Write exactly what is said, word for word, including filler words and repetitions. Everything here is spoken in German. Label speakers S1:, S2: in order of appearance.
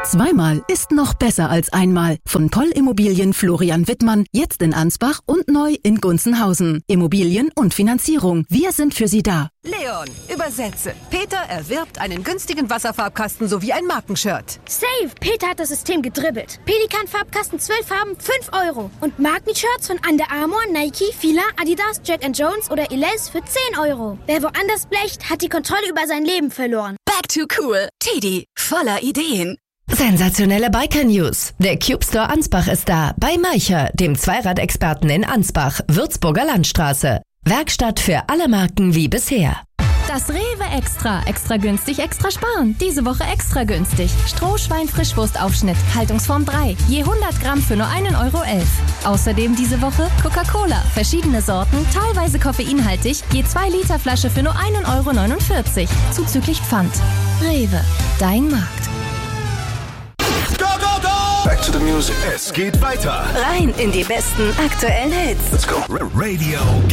S1: Zweimal ist noch besser als einmal. Von Toll Immobilien Florian Wittmann, jetzt in Ansbach und neu in Gunzenhausen. Immobilien und Finanzierung. Wir sind für Sie da.
S2: Leon, übersetze. Peter erwirbt einen günstigen Wasserfarbkasten sowie ein Markenshirt.
S3: Save! Peter hat das System gedribbelt. Pelikan-Farbkasten zwölf Farben, fünf Euro. Und Markenshirts von Under Armour, Nike, Fila, Adidas, Jack and Jones oder Elize für zehn Euro. Wer woanders blecht, hat die Kontrolle über sein Leben verloren.
S4: Back to cool. Teddy, voller Ideen.
S5: Sensationelle Biker-News. Der Cube Store Ansbach ist da. Bei Maicher, dem Zweiradexperten in Ansbach, Würzburger Landstraße. Werkstatt für alle Marken wie bisher.
S6: Das Rewe Extra. Extra günstig, extra sparen. Diese Woche extra günstig. Strohschwein-Frischwurstaufschnitt. Haltungsform drei. Je hundert Gramm für nur einen Euro elf. Außerdem diese Woche Coca-Cola. Verschiedene Sorten, teilweise koffeinhaltig. Je zwei Liter Flasche für nur einen Euro neunundvierzig. Zuzüglich Pfand. Rewe. Dein Markt.
S7: Go, go, go! Back to the music. Es geht weiter.
S4: Rein in die besten aktuellen Hits.
S7: Let's go. Radio